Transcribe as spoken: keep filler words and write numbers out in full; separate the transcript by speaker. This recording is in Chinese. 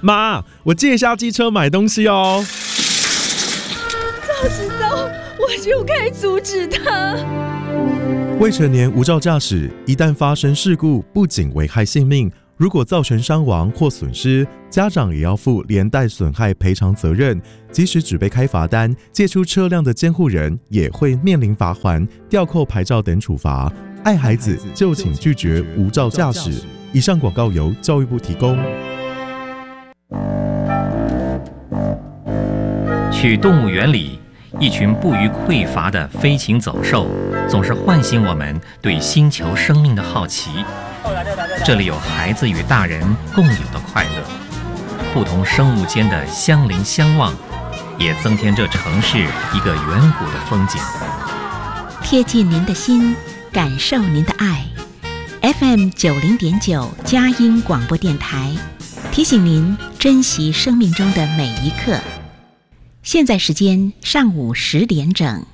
Speaker 1: 妈，我借一下机车买东西哦。
Speaker 2: 早知道我就该阻止他。
Speaker 1: 未成年无照驾驶，一旦发生事故，不仅危害性命，如果造成伤亡或损失，家长也要负连带损害赔偿责任。即使只被开罚单，借出车辆的监护人也会面临罚锾、吊扣牌照等处罚。爱孩子就请拒绝无照驾驶。以上广告由教育部提供。
Speaker 3: 去动物园里，一群不虞匮乏的飞禽走兽，总是唤醒我们对星球生命的好奇。这里有孩子与大人共有的快乐，不同生物间的相邻相望，也增添这城市一个远古的风景。
Speaker 4: 贴近您的心，感受您的爱。F M 九零点九佳音广播电台提醒您珍惜生命中的每一刻。现在时间上午十点整。